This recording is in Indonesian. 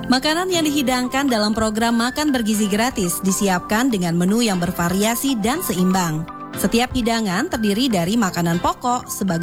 Makanan yang dihidangkan dalam program Makan Bergizi Gratis disiapkan dengan menu yang bervariasi dan seimbang. Setiap hidangan terdiri dari makanan pokok sebagai